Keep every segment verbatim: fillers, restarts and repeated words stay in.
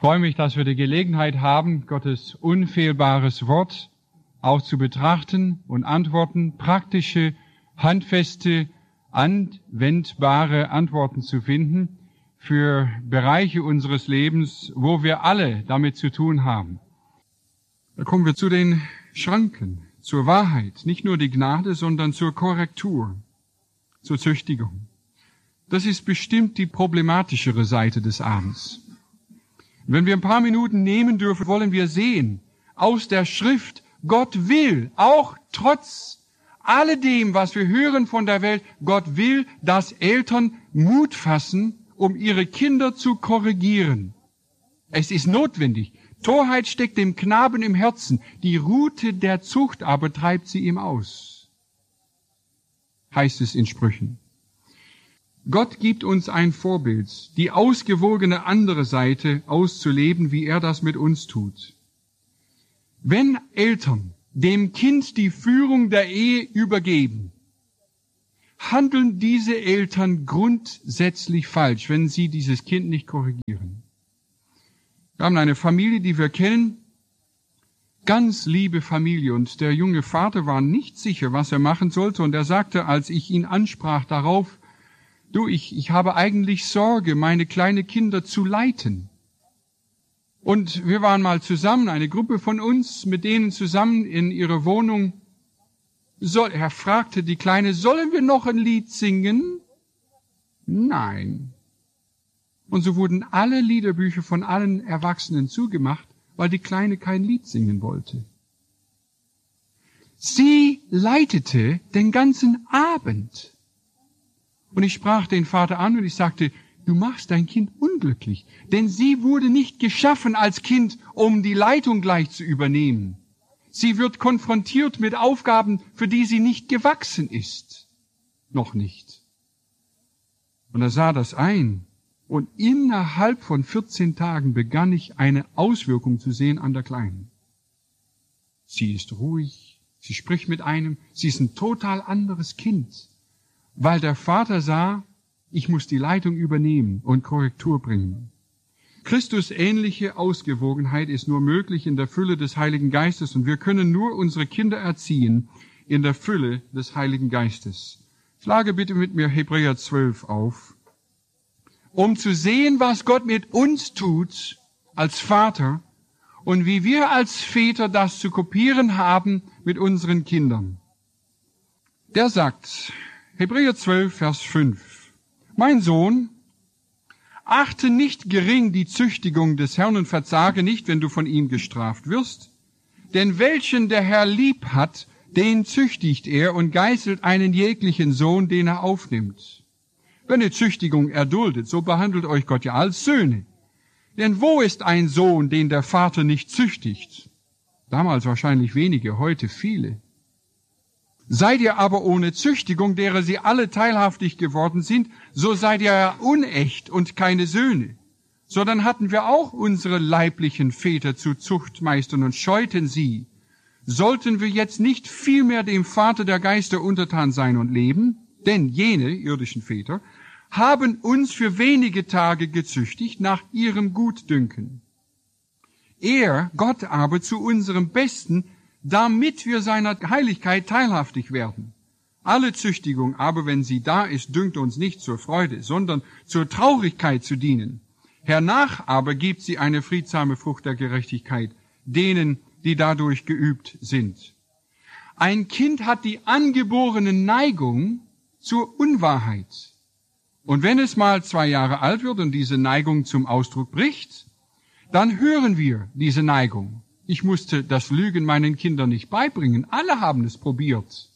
Ich freue mich, dass wir die Gelegenheit haben, Gottes unfehlbares Wort auch zu betrachten und Antworten, praktische, handfeste, anwendbare Antworten zu finden für Bereiche unseres Lebens, wo wir alle damit zu tun haben. Da kommen wir zu den Schranken, zur Wahrheit, nicht nur die Gnade, sondern zur Korrektur, zur Züchtigung. Das ist bestimmt die problematischere Seite des Abends. Wenn wir ein paar Minuten nehmen dürfen, wollen wir sehen, aus der Schrift, Gott will, auch trotz alledem, was wir hören von der Welt, Gott will, dass Eltern Mut fassen, um ihre Kinder zu korrigieren. Es ist notwendig. Torheit steckt dem Knaben im Herzen, die Rute der Zucht aber treibt sie ihm aus, heißt es in Sprüchen. Gott gibt uns ein Vorbild, die ausgewogene andere Seite auszuleben, wie er das mit uns tut. Wenn Eltern dem Kind die Führung der Ehe übergeben, handeln diese Eltern grundsätzlich falsch, wenn sie dieses Kind nicht korrigieren. Wir haben eine Familie, die wir kennen, ganz liebe Familie, und der junge Vater war nicht sicher, was er machen sollte, und er sagte, als ich ihn ansprach darauf, du, ich, ich habe eigentlich Sorge, meine kleinen Kinder zu leiten. Und wir waren mal zusammen, eine Gruppe von uns, mit denen zusammen in ihrer Wohnung. Soll, er fragte die Kleine, sollen wir noch ein Lied singen? Nein. Und so wurden alle Liederbücher von allen Erwachsenen zugemacht, weil die Kleine kein Lied singen wollte. Sie leitete den ganzen Abend. Und ich sprach den Vater an und ich sagte, du machst dein Kind unglücklich, denn sie wurde nicht geschaffen als Kind, um die Leitung gleich zu übernehmen. Sie wird konfrontiert mit Aufgaben, für die sie nicht gewachsen ist. Noch nicht. Und er sah das ein. Und innerhalb von vierzehn Tagen begann ich eine Auswirkung zu sehen an der Kleinen. Sie ist ruhig, sie spricht mit einem, sie ist ein total anderes Kind, weil der Vater sah, ich muss die Leitung übernehmen und Korrektur bringen. Christus ähnliche Ausgewogenheit ist nur möglich in der Fülle des Heiligen Geistes, und wir können nur unsere Kinder erziehen in der Fülle des Heiligen Geistes. Schlage bitte mit mir Hebräer zwölf auf. Um zu sehen, was Gott mit uns tut als Vater und wie wir als Väter das zu kopieren haben mit unseren Kindern. Der sagt, Hebräer zwölf, Vers fünf, mein Sohn, achte nicht gering die Züchtigung des Herrn und verzage nicht, wenn du von ihm gestraft wirst. Denn welchen der Herr lieb hat, den züchtigt er und geißelt einen jeglichen Sohn, den er aufnimmt. Wenn ihr Züchtigung erduldet, so behandelt euch Gott ja als Söhne. Denn wo ist ein Sohn, den der Vater nicht züchtigt? Damals wahrscheinlich wenige, heute viele. Seid ihr aber ohne Züchtigung, derer sie alle teilhaftig geworden sind, so seid ihr ja unecht und keine Söhne. So dann hatten wir auch unsere leiblichen Väter zu Zuchtmeistern und scheuten sie. Sollten wir jetzt nicht vielmehr dem Vater der Geister untertan sein und leben? Denn jene irdischen Väter haben uns für wenige Tage gezüchtigt nach ihrem Gutdünken. Er, Gott aber, zu unserem Besten, damit wir seiner Heiligkeit teilhaftig werden. Alle Züchtigung aber, wenn sie da ist, dünkt uns nicht zur Freude, sondern zur Traurigkeit zu dienen. Hernach aber gibt sie eine friedsame Frucht der Gerechtigkeit, denen, die dadurch geübt sind. Ein Kind hat die angeborene Neigung zur Unwahrheit. Und wenn es mal zwei Jahre alt wird und diese Neigung zum Ausdruck bricht, dann hören wir diese Neigung. Ich musste das Lügen meinen Kindern nicht beibringen. Alle haben es probiert.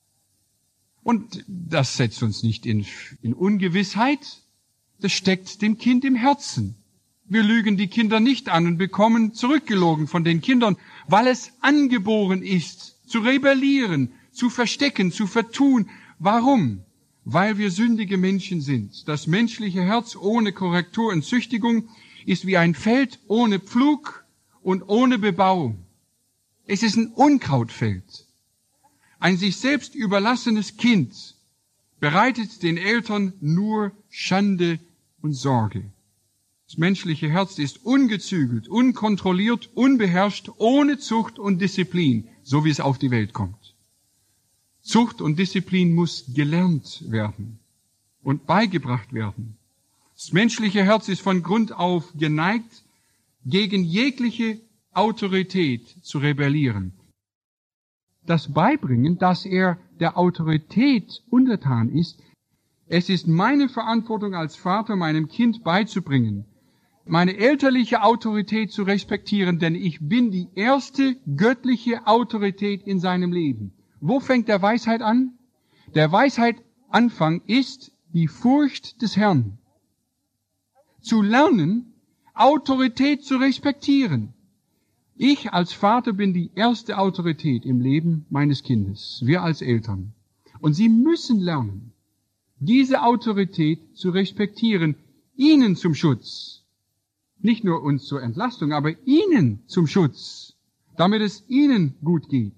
Und das setzt uns nicht in, in Ungewissheit. Das steckt dem Kind im Herzen. Wir lügen die Kinder nicht an und bekommen zurückgelogen von den Kindern, weil es angeboren ist, zu rebellieren, zu verstecken, zu vertun. Warum? Weil wir sündige Menschen sind. Das menschliche Herz ohne Korrektur und Züchtigung ist wie ein Feld ohne Pflug und ohne Bebauung. Es ist ein Unkrautfeld. Ein sich selbst überlassenes Kind bereitet den Eltern nur Schande und Sorge. Das menschliche Herz ist ungezügelt, unkontrolliert, unbeherrscht, ohne Zucht und Disziplin, so wie es auf die Welt kommt. Zucht und Disziplin muss gelernt werden und beigebracht werden. Das menschliche Herz ist von Grund auf geneigt, gegen jegliche Autorität zu rebellieren. Das Beibringen, dass er der Autorität untertan ist, es ist meine Verantwortung als Vater, meinem Kind beizubringen, meine elterliche Autorität zu respektieren, denn ich bin die erste göttliche Autorität in seinem Leben. Wo fängt der Weisheit an? Der Weisheit Anfang ist die Furcht des Herrn. Zu lernen, Autorität zu respektieren. Ich als Vater bin die erste Autorität im Leben meines Kindes, wir als Eltern. Und sie müssen lernen, diese Autorität zu respektieren, ihnen zum Schutz. Nicht nur uns zur Entlastung, aber ihnen zum Schutz, damit es ihnen gut geht.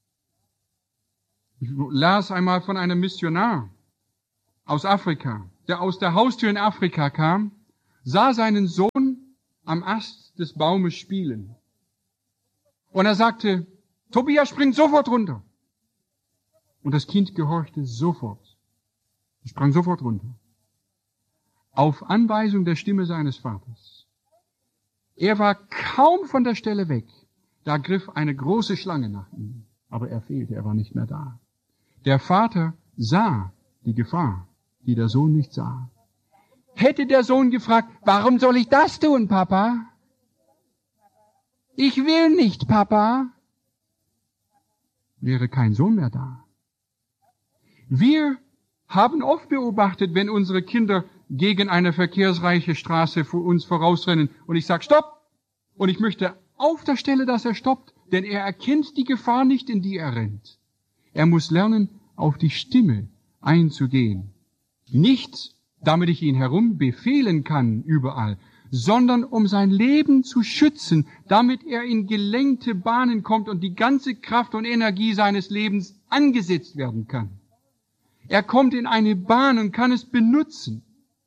Ich las einmal von einem Missionar aus Afrika, der aus der Haustür in Afrika kam, sah seinen Sohn am Ast des Baumes spielen. Und er sagte, Tobias, spring sofort runter. Und das Kind gehorchte sofort. Er sprang sofort runter. Auf Anweisung der Stimme seines Vaters. Er war kaum von der Stelle weg. Da griff eine große Schlange nach ihm. Aber er fehlte, er war nicht mehr da. Der Vater sah die Gefahr, die der Sohn nicht sah. Hätte der Sohn gefragt, warum soll ich das tun, Papa? Ich will nicht, Papa. Wäre kein Sohn mehr da. Wir haben oft beobachtet, wenn unsere Kinder gegen eine verkehrsreiche Straße vor uns vorausrennen und ich sage, stopp! Und ich möchte auf der Stelle, dass er stoppt, denn er erkennt die Gefahr nicht, in die er rennt. Er muss lernen, auf die Stimme einzugehen. Nicht, damit ich ihn herum befehlen kann überall, sondern um sein Leben zu schützen, damit er in gelenkte Bahnen kommt und die ganze Kraft und Energie seines Lebens angesetzt werden kann. Er kommt in eine Bahn und kann es benutzen.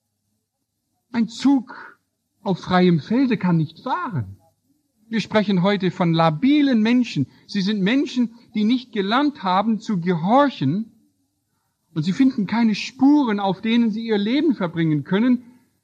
Ein Zug auf freiem Felde kann nicht fahren. Wir sprechen heute von labilen Menschen. Sie sind Menschen, die nicht gelernt haben zu gehorchen und sie finden keine Spuren, auf denen sie ihr Leben verbringen können.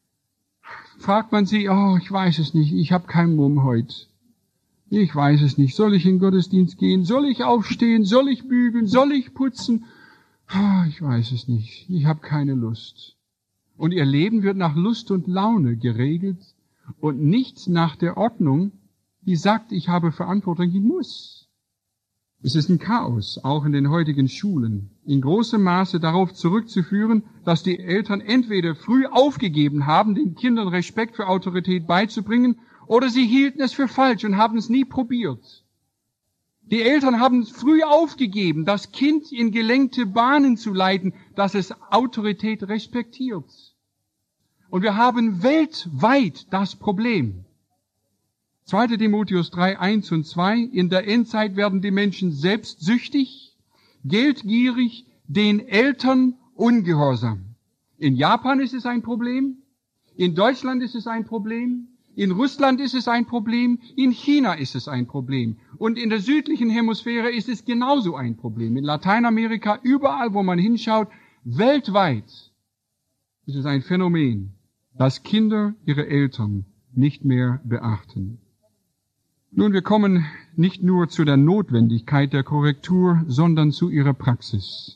Fragt man sie, oh, ich weiß es nicht, ich habe keinen Mumm heute. Ich weiß es nicht, soll ich in den Gottesdienst gehen, soll ich aufstehen, soll ich bügeln, soll ich putzen? Oh, ich weiß es nicht, ich habe keine Lust. Und ihr Leben wird nach Lust und Laune geregelt und nicht nach der Ordnung, die sagt, ich habe Verantwortung, ich muss. Es ist ein Chaos, auch in den heutigen Schulen, in großem Maße darauf zurückzuführen, dass die Eltern entweder früh aufgegeben haben, den Kindern Respekt für Autorität beizubringen, oder sie hielten es für falsch und haben es nie probiert. Die Eltern haben früh aufgegeben, das Kind in gelenkte Bahnen zu leiten, dass es Autorität respektiert. Und wir haben weltweit das Problem. zweiter Timotheus drei, eins und zwei, in der Endzeit werden die Menschen selbstsüchtig, geldgierig, den Eltern ungehorsam. In Japan ist es ein Problem, in Deutschland ist es ein Problem, in Russland ist es ein Problem, in China ist es ein Problem. Und in der südlichen Hemisphäre ist es genauso ein Problem. In Lateinamerika, überall, wo man hinschaut, weltweit ist es ein Phänomen, dass Kinder ihre Eltern nicht mehr beachten. Nun, wir kommen nicht nur zu der Notwendigkeit der Korrektur, sondern zu ihrer Praxis.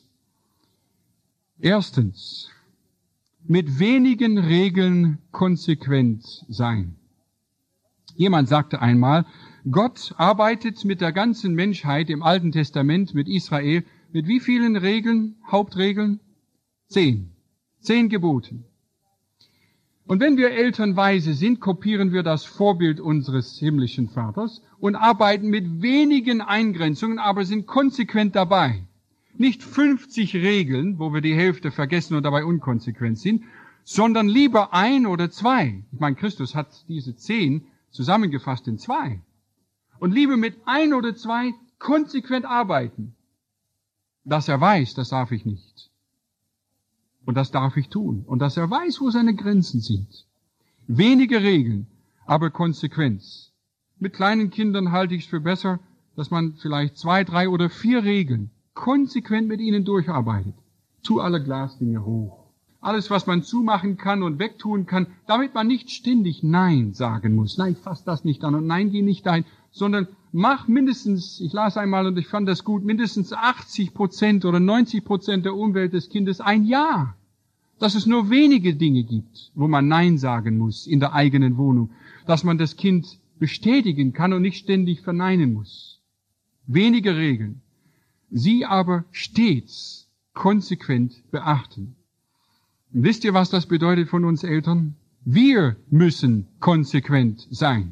Erstens, mit wenigen Regeln konsequent sein. Jemand sagte einmal, Gott arbeitet mit der ganzen Menschheit im Alten Testament, mit Israel, mit wie vielen Regeln, Hauptregeln? Zehn. Zehn Geboten. Und wenn wir Eltern weise sind, kopieren wir das Vorbild unseres himmlischen Vaters und arbeiten mit wenigen Eingrenzungen, aber sind konsequent dabei. Nicht fünfzig Regeln, wo wir die Hälfte vergessen und dabei unkonsequent sind, sondern lieber ein oder zwei. Ich meine, Christus hat diese zehn zusammengefasst in zwei. Und lieber mit ein oder zwei konsequent arbeiten. Dass er weiß, das darf ich nicht. Und das darf ich tun. Und dass er weiß, wo seine Grenzen sind. Wenige Regeln, aber Konsequenz. Mit kleinen Kindern halte ich es für besser, dass man vielleicht zwei, drei oder vier Regeln konsequent mit ihnen durcharbeitet. Tu alle Glasdinge hoch. Alles, was man zumachen kann und wegtun kann, damit man nicht ständig Nein sagen muss. Nein, fass das nicht an und nein, geh nicht dahin, sondern mach mindestens, ich las einmal und ich fand das gut, mindestens achtzig Prozent oder neunzig Prozent der Umwelt des Kindes ein Ja. Dass es nur wenige Dinge gibt, wo man Nein sagen muss in der eigenen Wohnung. Dass man das Kind bestätigen kann und nicht ständig verneinen muss. Wenige Regeln. Sie aber stets konsequent beachten. Und wisst ihr, was das bedeutet von uns Eltern? Wir müssen konsequent sein.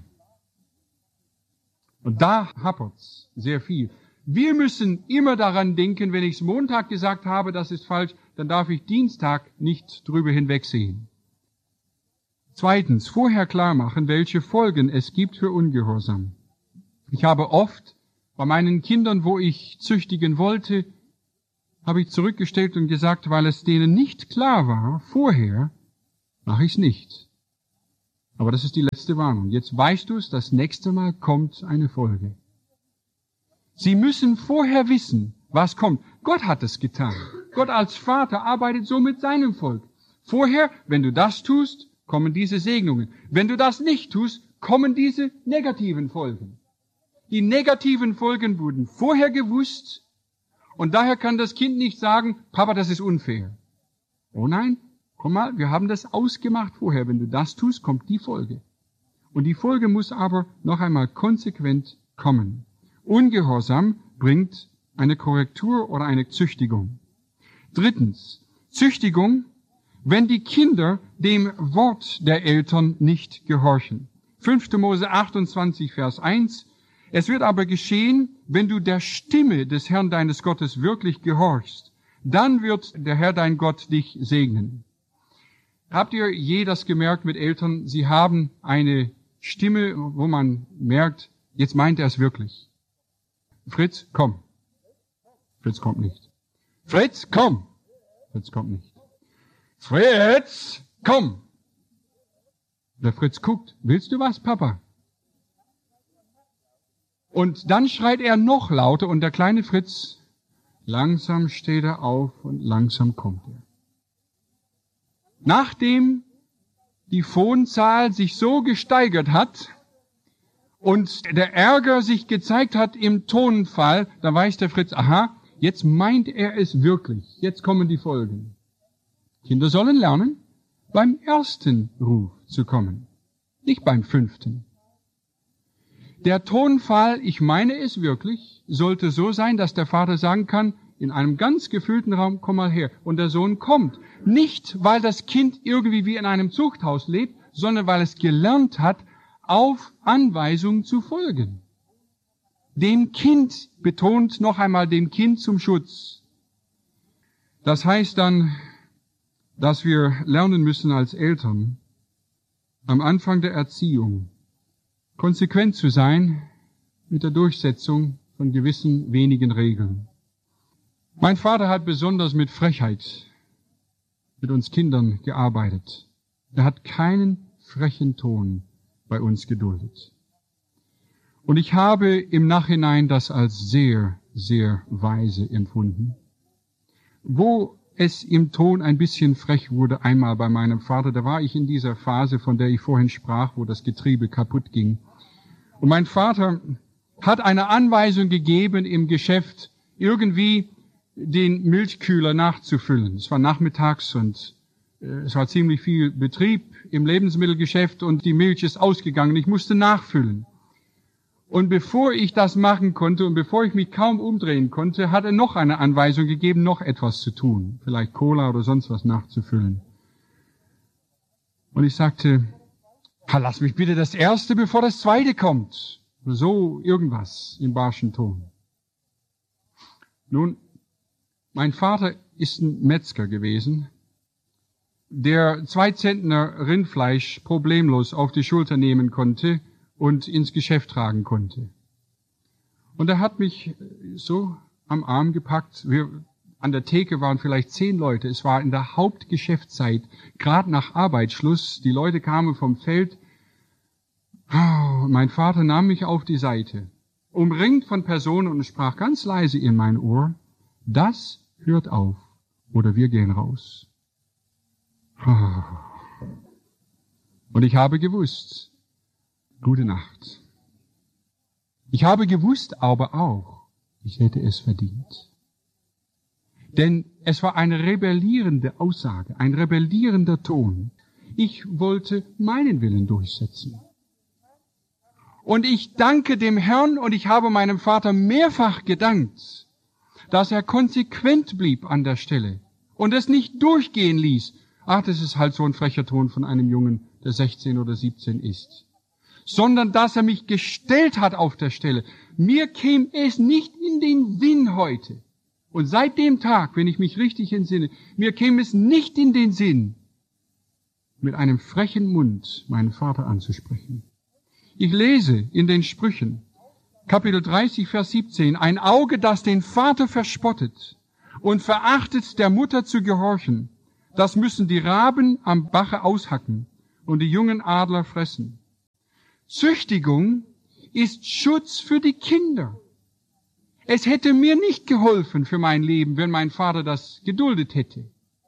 Und da hapert's sehr viel. Wir müssen immer daran denken, wenn ich es Montag gesagt habe, das ist falsch, dann darf ich Dienstag nicht drüber hinwegsehen. Zweitens, vorher klar machen, welche Folgen es gibt für Ungehorsam. Ich habe oft bei meinen Kindern, wo ich züchtigen wollte, habe ich zurückgestellt und gesagt, weil es denen nicht klar war, vorher mache ich es nicht. Aber das ist die letzte Warnung. Jetzt weißt du es, das nächste Mal kommt eine Folge. Sie müssen vorher wissen, was kommt. Gott hat es getan. Gott als Vater arbeitet so mit seinem Volk. Vorher, wenn du das tust, kommen diese Segnungen. Wenn du das nicht tust, kommen diese negativen Folgen. Die negativen Folgen wurden vorher gewusst und daher kann das Kind nicht sagen, Papa, das ist unfair. Oh nein, komm mal, wir haben das ausgemacht vorher. Wenn du das tust, kommt die Folge. Und die Folge muss aber noch einmal konsequent kommen. Ungehorsam bringt eine Korrektur oder eine Züchtigung. Drittens, Züchtigung, wenn die Kinder dem Wort der Eltern nicht gehorchen. fünfter Mose achtundzwanzig, Vers eins. Es wird aber geschehen, wenn du der Stimme des Herrn deines Gottes wirklich gehorchst, dann wird der Herr dein Gott dich segnen. Habt ihr je das gemerkt mit Eltern? Sie haben eine Stimme, wo man merkt, jetzt meint er es wirklich. Fritz, komm. Fritz kommt nicht. Fritz, komm. Fritz kommt nicht. Fritz, komm. Der Fritz guckt. Willst du was, Papa? Und dann schreit er noch lauter und der kleine Fritz, langsam steht er auf und langsam kommt er. Nachdem die Phonzahl sich so gesteigert hat und der Ärger sich gezeigt hat im Tonfall, da weiß der Fritz, aha, jetzt meint er es wirklich. Jetzt kommen die Folgen. Kinder sollen lernen, beim ersten Ruf zu kommen, nicht beim fünften. Der Tonfall, ich meine es wirklich, sollte so sein, dass der Vater sagen kann, in einem ganz gefüllten Raum, komm mal her. Und der Sohn kommt. Nicht, weil das Kind irgendwie wie in einem Zuchthaus lebt, sondern weil es gelernt hat, auf Anweisungen zu folgen. Dem Kind, betont noch einmal, dem Kind zum Schutz. Das heißt dann, dass wir lernen müssen als Eltern, am Anfang der Erziehung, konsequent zu sein mit der Durchsetzung von gewissen wenigen Regeln. Mein Vater hat besonders mit Frechheit mit uns Kindern gearbeitet. Er hat keinen frechen Ton bei uns geduldet. Und ich habe im Nachhinein das als sehr, sehr weise empfunden. Wo es im Ton ein bisschen frech wurde, einmal bei meinem Vater, da war ich in dieser Phase, von der ich vorhin sprach, wo das Getriebe kaputt ging. Und mein Vater hat eine Anweisung gegeben im Geschäft, irgendwie den Milchkühler nachzufüllen. Es war nachmittags und äh, es war ziemlich viel Betrieb im Lebensmittelgeschäft und die Milch ist ausgegangen. Ich musste nachfüllen. Und bevor ich das machen konnte und bevor ich mich kaum umdrehen konnte, hat er noch eine Anweisung gegeben, noch etwas zu tun. Vielleicht Cola oder sonst was nachzufüllen. Und ich sagte, lass mich bitte das Erste, bevor das Zweite kommt. So irgendwas im barschen Ton. Nun, mein Vater ist ein Metzger gewesen, der zwei Zentner Rindfleisch problemlos auf die Schulter nehmen konnte und ins Geschäft tragen konnte. Und er hat mich so am Arm gepackt. Wir An der Theke waren vielleicht zehn Leute. Es war in der Hauptgeschäftszeit, gerade nach Arbeitsschluss. Die Leute kamen vom Feld. Oh, mein Vater nahm mich auf die Seite, umringt von Personen und sprach ganz leise in mein Ohr, das hört auf oder wir gehen raus. Oh. Und ich habe gewusst, gute Nacht. Ich habe gewusst aber auch, ich hätte es verdient. Denn es war eine rebellierende Aussage, ein rebellierender Ton. Ich wollte meinen Willen durchsetzen. Und ich danke dem Herrn und ich habe meinem Vater mehrfach gedankt, dass er konsequent blieb an der Stelle und es nicht durchgehen ließ. Ach, das ist halt so ein frecher Ton von einem Jungen, der sechzehn oder siebzehn ist. Sondern dass er mich gestellt hat auf der Stelle. Mir käme es nicht in den Sinn heute. Und seit dem Tag, wenn ich mich richtig entsinne, mir käme es nicht in den Sinn, mit einem frechen Mund meinen Vater anzusprechen. Ich lese in den Sprüchen, Kapitel dreißig, Vers siebzehn, ein Auge, das den Vater verspottet und verachtet, der Mutter zu gehorchen, das müssen die Raben am Bache aushacken und die jungen Adler fressen. Züchtigung ist Schutz für die Kinder. Es hätte mir nicht geholfen für mein Leben, wenn mein Vater das geduldet hätte.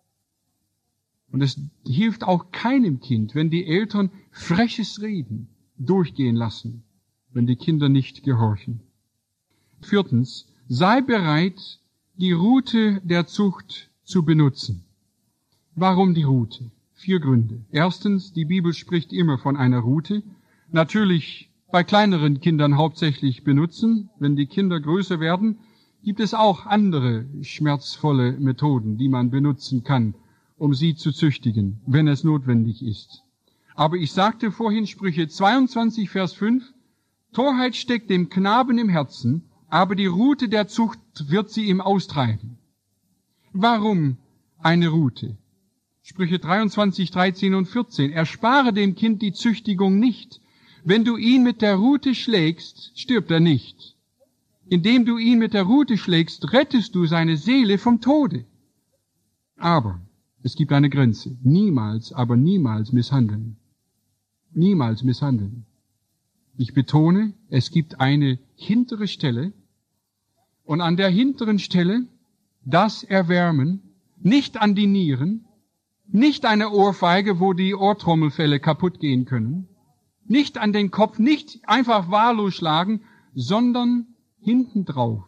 Und es hilft auch keinem Kind, wenn die Eltern freches Reden durchgehen lassen, wenn die Kinder nicht gehorchen. Viertens, sei bereit, die Rute der Zucht zu benutzen. Warum die Rute? Vier Gründe. Erstens, die Bibel spricht immer von einer Rute. Natürlich bei kleineren Kindern hauptsächlich benutzen. Wenn die Kinder größer werden, gibt es auch andere schmerzvolle Methoden, die man benutzen kann, um sie zu züchtigen, wenn es notwendig ist. Aber ich sagte vorhin, Sprüche zweiundzwanzig, Vers fünf, Torheit steckt dem Knaben im Herzen, aber die Rute der Zucht wird sie ihm austreiben. Warum eine Rute? Sprüche dreiundzwanzig, dreizehn und vierzehn, erspare dem Kind die Züchtigung nicht. Wenn du ihn mit der Rute schlägst, stirbt er nicht. Indem du ihn mit der Rute schlägst, rettest du seine Seele vom Tode. Aber es gibt eine Grenze. Niemals, aber niemals misshandeln. Niemals misshandeln. Ich betone, es gibt eine hintere Stelle und an der hinteren Stelle das Erwärmen, nicht an die Nieren, nicht eine Ohrfeige, wo die Ohrtrommelfelle kaputt gehen können, nicht an den Kopf, nicht einfach wahllos schlagen, sondern hinten drauf.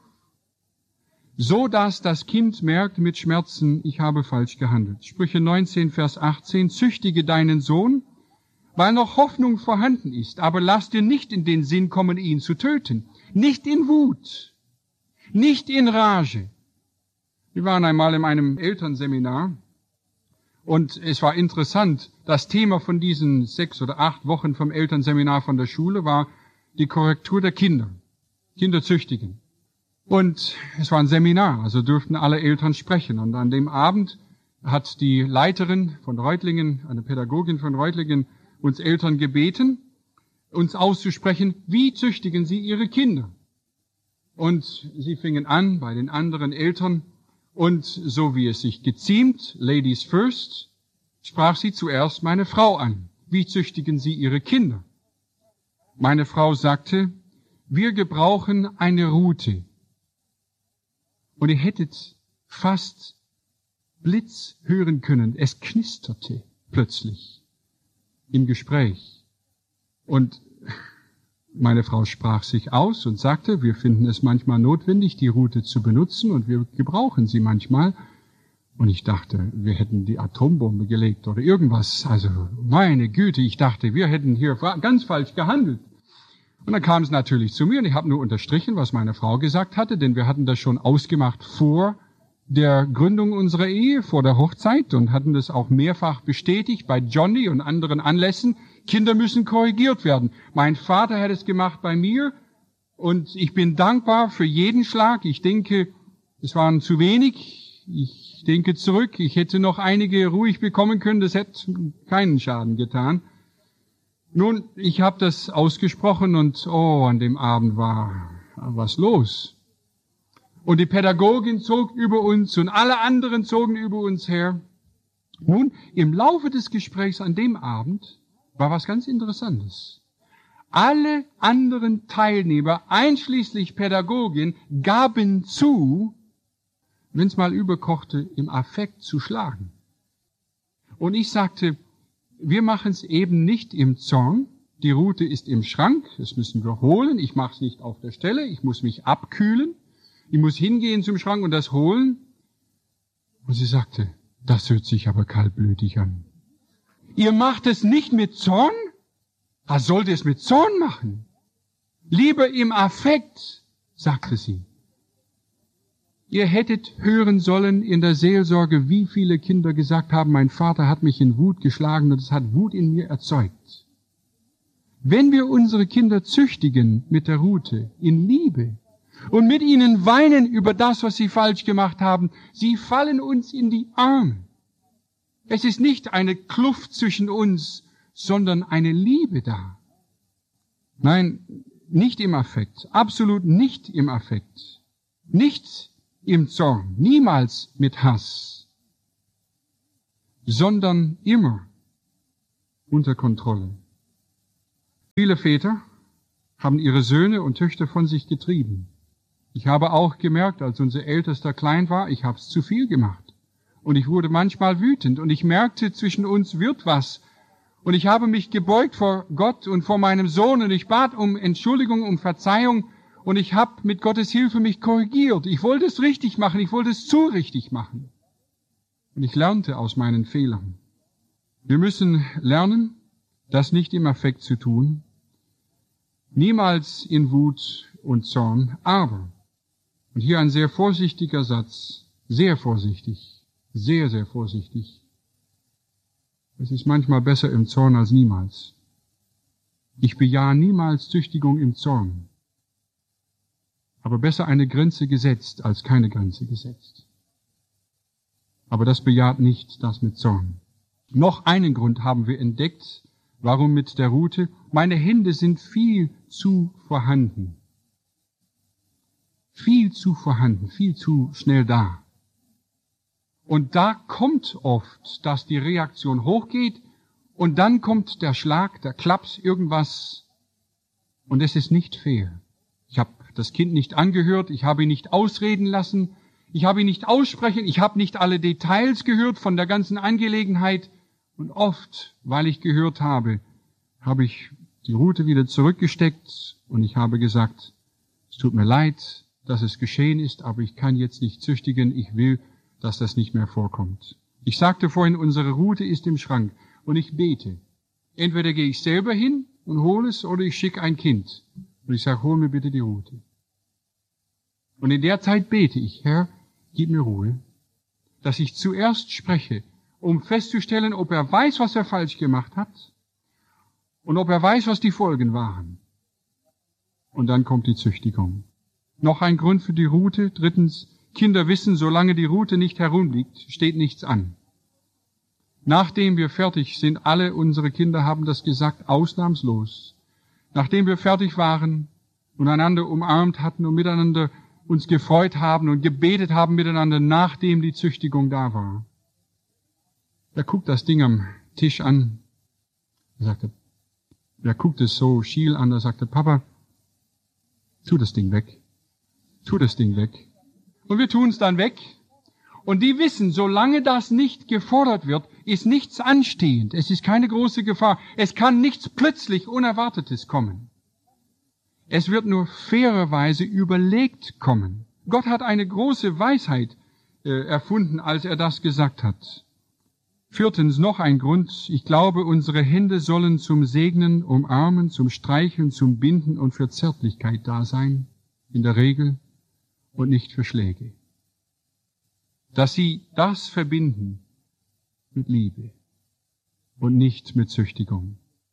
So dass das Kind merkt mit Schmerzen, ich habe falsch gehandelt. Sprüche neunzehn, Vers achtzehn, züchtige deinen Sohn, weil noch Hoffnung vorhanden ist, aber lass dir nicht in den Sinn kommen, ihn zu töten. Nicht in Wut, nicht in Rage. Wir waren einmal in einem Elternseminar und es war interessant, das Thema von diesen sechs oder acht Wochen vom Elternseminar von der Schule war die Korrektur der Kinder, Kinder züchtigen. Und es war ein Seminar, also durften alle Eltern sprechen. Und an dem Abend hat die Leiterin von Reutlingen, eine Pädagogin von Reutlingen, uns Eltern gebeten, uns auszusprechen, wie züchtigen sie ihre Kinder. Und sie fingen an bei den anderen Eltern und so wie es sich geziemt, Ladies first, sprach sie zuerst meine Frau an. Wie züchtigen sie ihre Kinder? Meine Frau sagte, wir gebrauchen eine Rute. Und ihr hättet fast Blitz hören können. Es knisterte plötzlich im Gespräch. Und meine Frau sprach sich aus und sagte, wir finden es manchmal notwendig, die Rute zu benutzen und wir gebrauchen sie manchmal. Und ich dachte, wir hätten die Atombombe gelegt oder irgendwas. Also meine Güte, ich dachte, wir hätten hier ganz falsch gehandelt. Und dann kam es natürlich zu mir und ich habe nur unterstrichen, was meine Frau gesagt hatte, denn wir hatten das schon ausgemacht vor der Gründung unserer Ehe, vor der Hochzeit und hatten das auch mehrfach bestätigt bei Johnny und anderen Anlässen. Kinder müssen korrigiert werden. Mein Vater hat es gemacht bei mir und ich bin dankbar für jeden Schlag. Ich denke, es waren zu wenig. Ich denke zurück, ich hätte noch einige ruhig bekommen können, das hätte keinen Schaden getan. Nun, ich habe das ausgesprochen und oh, an dem Abend war was los. Und die Pädagogin zog über uns und alle anderen zogen über uns her. Nun, im Laufe des Gesprächs an dem Abend war was ganz Interessantes. Alle anderen Teilnehmer, einschließlich Pädagogin, gaben zu, wenn es mal überkochte, im Affekt zu schlagen. Und ich sagte, wir machen es eben nicht im Zorn. Die Rute ist im Schrank, das müssen wir holen. Ich mache es nicht auf der Stelle, ich muss mich abkühlen. Ich muss hingehen zum Schrank und das holen. Und sie sagte, das hört sich aber kaltblütig an. Ihr macht es nicht mit Zorn? Was sollt ihr es mit Zorn machen? Lieber im Affekt, sagte sie. Ihr hättet hören sollen in der Seelsorge, wie viele Kinder gesagt haben, mein Vater hat mich in Wut geschlagen und es hat Wut in mir erzeugt. Wenn wir unsere Kinder züchtigen mit der Rute, in Liebe, und mit ihnen weinen über das, was sie falsch gemacht haben, sie fallen uns in die Arme. Es ist nicht eine Kluft zwischen uns, sondern eine Liebe da. Nein, nicht im Affekt, absolut nicht im Affekt, nicht im Zorn, niemals mit Hass, sondern immer unter Kontrolle. Viele Väter haben ihre Söhne und Töchter von sich getrieben. Ich habe auch gemerkt, als unser Ältester klein war, ich habe es zu viel gemacht. Und ich wurde manchmal wütend und ich merkte, zwischen uns wird was. Und ich habe mich gebeugt vor Gott und vor meinem Sohn und ich bat um Entschuldigung, um Verzeihung und ich habe mit Gottes Hilfe mich korrigiert. Ich wollte es richtig machen, ich wollte es zu richtig machen. Und ich lernte aus meinen Fehlern. Wir müssen lernen, das nicht im Affekt zu tun, niemals in Wut und Zorn, aber, und hier ein sehr vorsichtiger Satz, sehr vorsichtig, sehr, sehr vorsichtig. Es ist manchmal besser im Zorn als niemals. Ich bejahe niemals Züchtigung im Zorn, aber besser eine Grenze gesetzt als keine Grenze gesetzt. Aber das bejaht nicht das mit Zorn. Noch einen Grund haben wir entdeckt, warum mit der Rute. Meine Hände sind viel zu vorhanden. Viel zu vorhanden, viel zu schnell da. Und da kommt oft, dass die Reaktion hochgeht und dann kommt der Schlag, der Klaps, irgendwas und es ist nicht fair. Ich habe das Kind nicht angehört, ich habe ihn nicht ausreden lassen, ich habe ihn nicht aussprechen, ich habe nicht alle Details gehört von der ganzen Angelegenheit und oft, weil ich gehört habe, habe ich die Rute wieder zurückgesteckt und ich habe gesagt, es tut mir leid, dass es geschehen ist, aber ich kann jetzt nicht züchtigen, ich will, dass das nicht mehr vorkommt. Ich sagte vorhin, unsere Rute ist im Schrank und ich bete. Entweder gehe ich selber hin und hole es oder ich schicke ein Kind. Und ich sage, hol mir bitte die Rute. Und in der Zeit bete ich, Herr, gib mir Ruhe, dass ich zuerst spreche, um festzustellen, ob er weiß, was er falsch gemacht hat und ob er weiß, was die Folgen waren. Und dann kommt die Züchtigung. Noch ein Grund für die Rute. Drittens, Kinder wissen, solange die Rute nicht herumliegt, steht nichts an. Nachdem wir fertig sind, alle unsere Kinder haben das gesagt, ausnahmslos. Nachdem wir fertig waren und einander umarmt hatten und miteinander uns gefreut haben und gebetet haben miteinander, nachdem die Züchtigung da war. Er guckt das Ding am Tisch an. Er sagte, er guckt es so schiel an, er sagte, Papa, tu das Ding weg. Tu das Ding weg. Und wir tun es dann weg. Und die wissen, solange das nicht gefordert wird, ist nichts anstehend. Es ist keine große Gefahr. Es kann nichts plötzlich Unerwartetes kommen. Es wird nur fairerweise überlegt kommen. Gott hat eine große Weisheit äh, erfunden, als er das gesagt hat. Viertens, noch ein Grund. Ich glaube, unsere Hände sollen zum Segnen, Umarmen, zum Streicheln, zum Binden und für Zärtlichkeit da sein. In der Regel. Und nicht für Schläge. Dass sie das verbinden mit Liebe und nicht mit Züchtigung.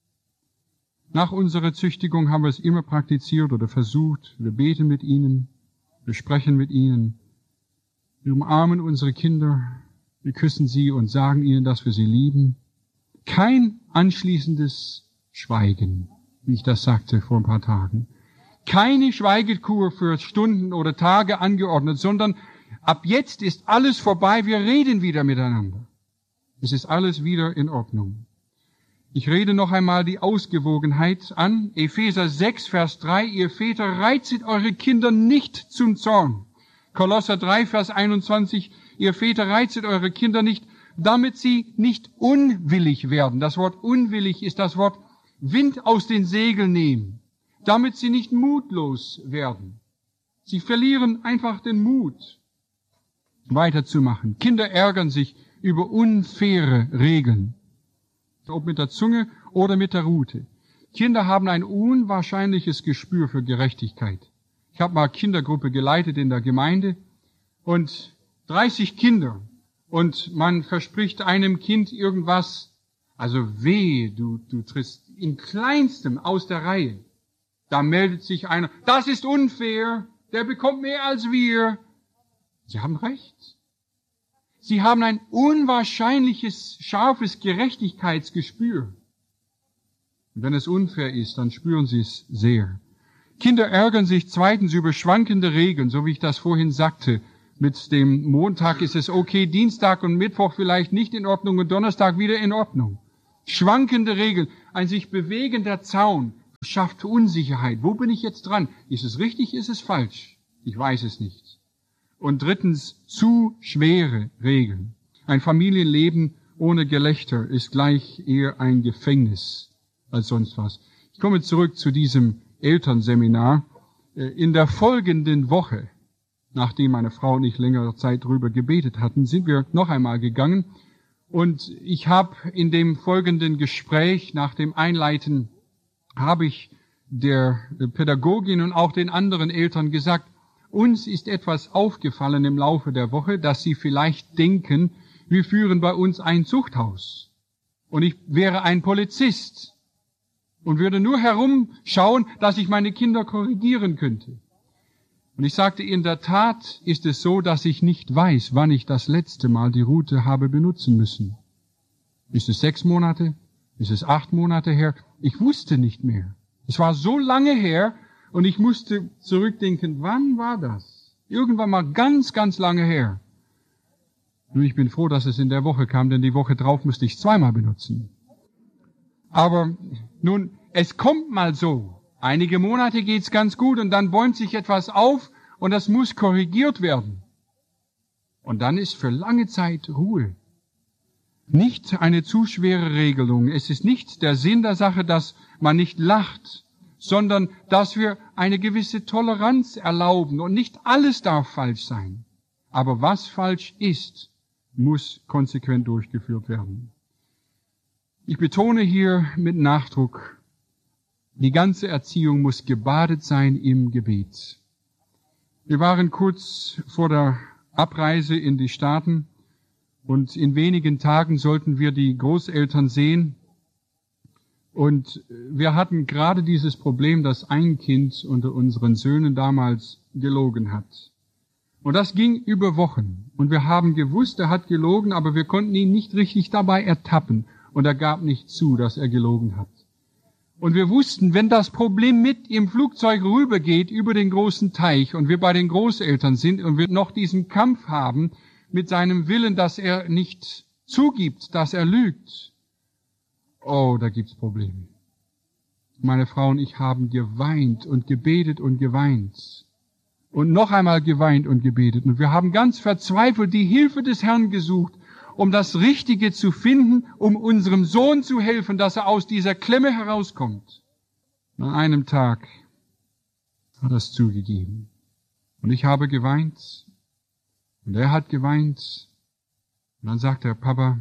Nach unserer Züchtigung haben wir es immer praktiziert oder versucht. Wir beten mit ihnen, wir sprechen mit ihnen, wir umarmen unsere Kinder, wir küssen sie und sagen ihnen, dass wir sie lieben. Kein anschließendes Schweigen, wie ich das sagte vor ein paar Tagen. keine Schweigekur für Stunden oder Tage angeordnet, sondern ab jetzt ist alles vorbei, wir reden wieder miteinander. Es ist alles wieder in Ordnung. Ich rede noch einmal die Ausgewogenheit an. Epheser sechs, Vers drei, ihr Väter, reizet eure Kinder nicht zum Zorn. Kolosser drei, Vers einundzwanzig, ihr Väter, reizet eure Kinder nicht, damit sie nicht unwillig werden. Das Wort unwillig ist das Wort Wind aus den Segeln nehmen. Damit sie nicht mutlos werden. Sie verlieren einfach den Mut, weiterzumachen. Kinder ärgern sich über unfaire Regeln. Ob mit der Zunge oder mit der Rute. Kinder haben ein unwahrscheinliches Gespür für Gerechtigkeit. Ich habe mal Kindergruppe geleitet in der Gemeinde und dreißig Kinder und man verspricht einem Kind irgendwas, also weh, du, du trittst in Kleinstem aus der Reihe. Da meldet sich einer, das ist unfair, der bekommt mehr als wir. Sie haben recht. Sie haben ein unwahrscheinliches, scharfes Gerechtigkeitsgespür. Und wenn es unfair ist, dann spüren sie es sehr. Kinder ärgern sich zweitens über schwankende Regeln, so wie ich das vorhin sagte. Mit dem Montag ist es okay, Dienstag und Mittwoch vielleicht nicht in Ordnung und Donnerstag wieder in Ordnung. Schwankende Regeln, ein sich bewegender Zaun schafft Unsicherheit. Wo bin ich jetzt dran? Ist es richtig, ist es falsch? Ich weiß es nicht. Und drittens, zu schwere Regeln. Ein Familienleben ohne Gelächter ist gleich eher ein Gefängnis als sonst was. Ich komme zurück zu diesem Elternseminar. In der folgenden Woche, nachdem meine Frau und ich längere Zeit drüber gebetet hatten, sind wir noch einmal gegangen. Und ich habe in dem folgenden Gespräch nach dem Einleiten, habe ich der Pädagogin und auch den anderen Eltern gesagt, uns ist etwas aufgefallen im Laufe der Woche, dass Sie vielleicht denken, wir führen bei uns ein Zuchthaus. Und ich wäre ein Polizist und würde nur herumschauen, dass ich meine Kinder korrigieren könnte. Und ich sagte, in der Tat ist es so, dass ich nicht weiß, wann ich das letzte Mal die Route habe benutzen müssen. Ist es sechs Monate? Ist es acht Monate her? Ich wusste nicht mehr. Es war so lange her und ich musste zurückdenken, wann war das? Irgendwann mal ganz, ganz lange her. Nun, ich bin froh, dass es in der Woche kam, denn die Woche drauf musste ich zweimal benutzen. Aber nun, es kommt mal so. Einige Monate geht's ganz gut und dann bäumt sich etwas auf und das muss korrigiert werden. Und dann ist für lange Zeit Ruhe. Nicht eine zu schwere Regelung. Es ist nicht der Sinn der Sache, dass man nicht lacht, sondern dass wir eine gewisse Toleranz erlauben und nicht alles darf falsch sein. Aber was falsch ist, muss konsequent durchgeführt werden. Ich betone hier mit Nachdruck, die ganze Erziehung muss gebadet sein im Gebet. Wir waren kurz vor der Abreise in die Staaten und in wenigen Tagen sollten wir die Großeltern sehen. Und wir hatten gerade dieses Problem, dass ein Kind unter unseren Söhnen damals gelogen hat. Und das ging über Wochen. Und wir haben gewusst, er hat gelogen, aber wir konnten ihn nicht richtig dabei ertappen. Und er gab nicht zu, dass er gelogen hat. Und wir wussten, wenn das Problem mit im Flugzeug rübergeht über den großen Teich und wir bei den Großeltern sind und wir noch diesen Kampf haben mit seinem Willen, dass er nicht zugibt, dass er lügt, oh, da gibt's Probleme. Meine Frau und ich haben geweint und gebetet und geweint. Und noch einmal geweint und gebetet. Und wir haben ganz verzweifelt die Hilfe des Herrn gesucht, um das Richtige zu finden, um unserem Sohn zu helfen, dass er aus dieser Klemme herauskommt. An einem Tag hat er es zugegeben. Und ich habe geweint. Und er hat geweint. Und dann sagt er, Papa,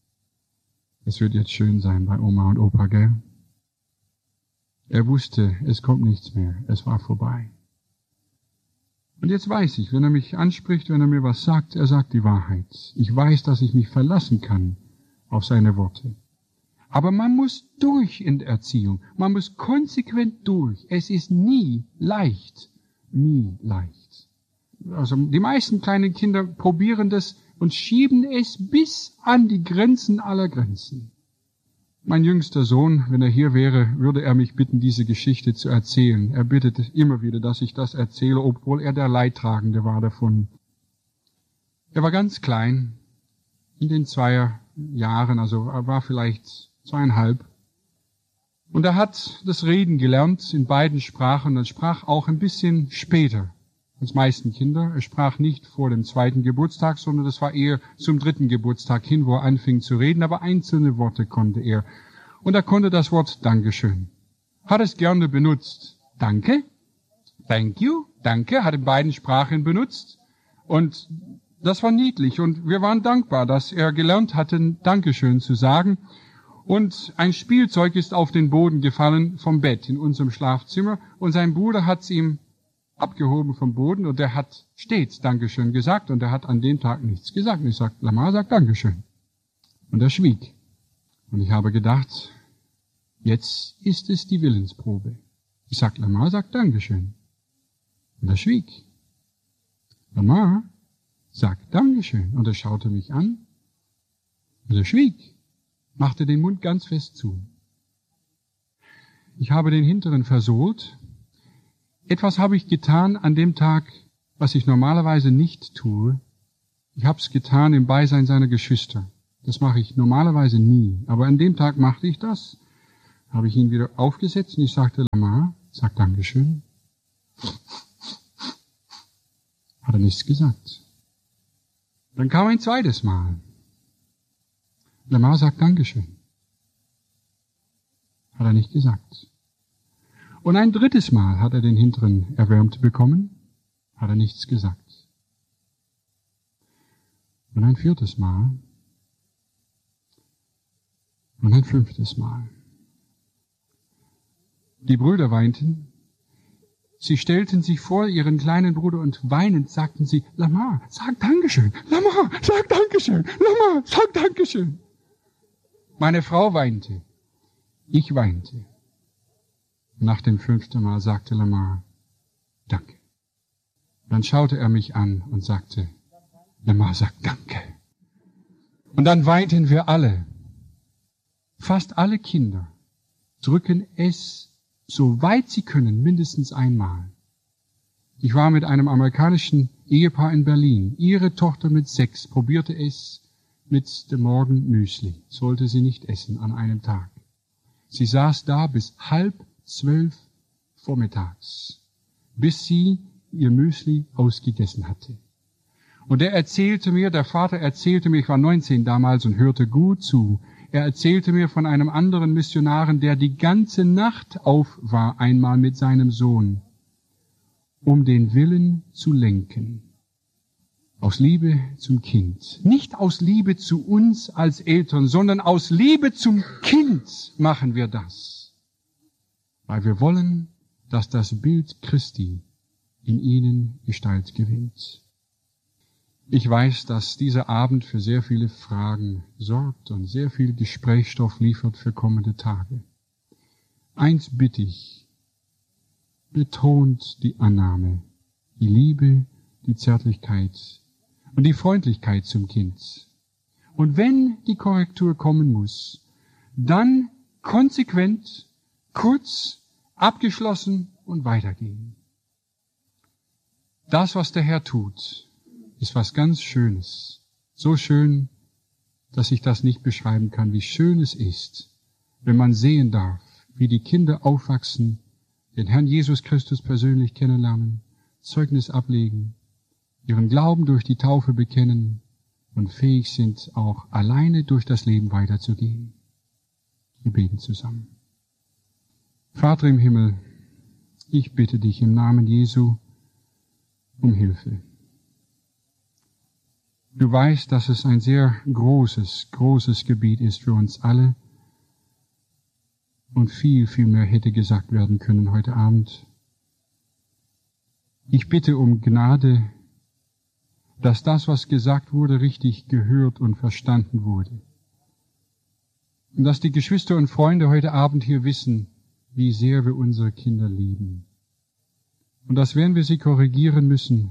es wird jetzt schön sein bei Oma und Opa, gell? Er wusste, es kommt nichts mehr. Es war vorbei. Und jetzt weiß ich, wenn er mich anspricht, wenn er mir was sagt, er sagt die Wahrheit. Ich weiß, dass ich mich verlassen kann auf seine Worte. Aber man muss durch in der Erziehung. Man muss konsequent durch. Es ist nie leicht. Nie leicht. Also die meisten kleinen Kinder probieren das und schieben es bis an die Grenzen aller Grenzen. Mein jüngster Sohn, wenn er hier wäre, würde er mich bitten, diese Geschichte zu erzählen. Er bittet immer wieder, dass ich das erzähle, obwohl er der Leidtragende war davon. Er war ganz klein, in den zwei Jahren, also er war vielleicht zweieinhalb. Und er hat das Reden gelernt in beiden Sprachen. Er sprach auch ein bisschen später als meisten Kinder. Er sprach nicht vor dem zweiten Geburtstag, sondern das war eher zum dritten Geburtstag hin, wo er anfing zu reden. Aber einzelne Worte konnte er. Und er konnte das Wort Dankeschön. Hat es gerne benutzt. Danke, thank you, danke, hat in beiden Sprachen benutzt. Und das war niedlich. Und wir waren dankbar, dass er gelernt hatte, Dankeschön zu sagen. Und ein Spielzeug ist auf den Boden gefallen vom Bett in unserem Schlafzimmer. Und sein Bruder hat es ihm abgehoben vom Boden und er hat stets Dankeschön gesagt und er hat an dem Tag nichts gesagt. Und ich sagte, Lamar sagt Dankeschön. Und er schwieg. Und ich habe gedacht, jetzt ist es die Willensprobe. Ich sagte, Lamar sagt Dankeschön. Und er schwieg. Lamar sagt Dankeschön. Und er schaute mich an. Und er schwieg. Machte den Mund ganz fest zu. Ich habe den hinteren versohlt. Etwas habe ich getan an dem Tag, was ich normalerweise nicht tue. Ich habe es getan im Beisein seiner Geschwister. Das mache ich normalerweise nie. Aber an dem Tag machte ich das. Habe ich ihn wieder aufgesetzt und ich sagte, Lamar, sag Dankeschön. Hat er nichts gesagt. Dann kam ein zweites Mal. Lamar sagt Dankeschön. Hat er nicht gesagt. Und ein drittes Mal hat er den hinteren erwärmt bekommen, hat er nichts gesagt. Und ein viertes Mal. Und ein fünftes Mal. Die Brüder weinten. Sie stellten sich vor ihren kleinen Bruder und weinend sagten sie, Lamar, sag Dankeschön, Lamar, sag Dankeschön, Lamar, sag Dankeschön. Meine Frau weinte. Ich weinte. Nach dem fünften Mal sagte Lamar, danke. Dann schaute er mich an und sagte, Lamar sagt danke. Und dann weinten wir alle. Fast alle Kinder drücken es, so weit sie können, mindestens einmal. Ich war mit einem amerikanischen Ehepaar in Berlin. Ihre Tochter mit sechs probierte es mit dem Morgenmüsli. Sollte sie nicht essen an einem Tag. Sie saß da bis halb zwölf vormittags, bis sie ihr Müsli ausgegessen hatte. Und er erzählte mir, der Vater erzählte mir, ich war neunzehn damals und hörte gut zu, er erzählte mir von einem anderen Missionaren, der die ganze Nacht auf war, einmal mit seinem Sohn, um den Willen zu lenken. Aus Liebe zum Kind. Nicht aus Liebe zu uns als Eltern, sondern aus Liebe zum Kind machen wir das. Weil wir wollen, dass das Bild Christi in ihnen Gestalt gewinnt. Ich weiß, dass dieser Abend für sehr viele Fragen sorgt und sehr viel Gesprächsstoff liefert für kommende Tage. Eins bitte ich, betont die Annahme, die Liebe, die Zärtlichkeit und die Freundlichkeit zum Kind. Und wenn die Korrektur kommen muss, dann konsequent, kurz, abgeschlossen und weitergehen. Das, was der Herr tut, ist was ganz Schönes. So schön, dass ich das nicht beschreiben kann, wie schön es ist, wenn man sehen darf, wie die Kinder aufwachsen, den Herrn Jesus Christus persönlich kennenlernen, Zeugnis ablegen, ihren Glauben durch die Taufe bekennen und fähig sind, auch alleine durch das Leben weiterzugehen. Wir beten zusammen. Vater im Himmel, ich bitte dich im Namen Jesu um Hilfe. Du weißt, dass es ein sehr großes, großes Gebiet ist für uns alle und viel, viel mehr hätte gesagt werden können heute Abend. Ich bitte um Gnade, dass das, was gesagt wurde, richtig gehört und verstanden wurde. Und dass die Geschwister und Freunde heute Abend hier wissen, wie sehr wir unsere Kinder lieben. Und dass, wenn wir sie korrigieren müssen,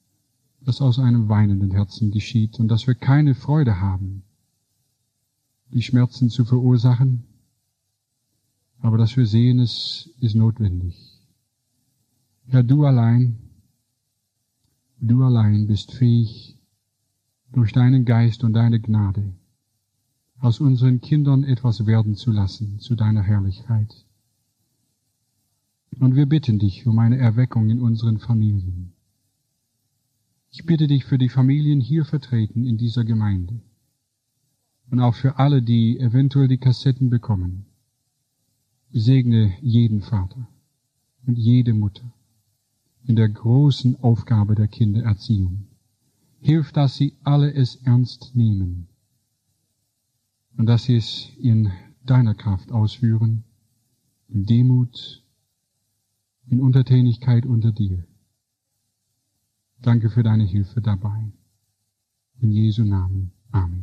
das aus einem weinenden Herzen geschieht und dass wir keine Freude haben, die Schmerzen zu verursachen, aber dass wir sehen, es ist notwendig. Herr, du allein, du allein bist fähig, durch deinen Geist und deine Gnade aus unseren Kindern etwas werden zu lassen zu deiner Herrlichkeit. Und wir bitten dich um eine Erweckung in unseren Familien. Ich bitte dich für die Familien hier vertreten in dieser Gemeinde und auch für alle, die eventuell die Kassetten bekommen. Segne jeden Vater und jede Mutter in der großen Aufgabe der Kindererziehung. Hilf, dass sie alle es ernst nehmen und dass sie es in deiner Kraft ausführen, in Demut, in Untertänigkeit unter dir. Danke für deine Hilfe dabei. In Jesu Namen. Amen.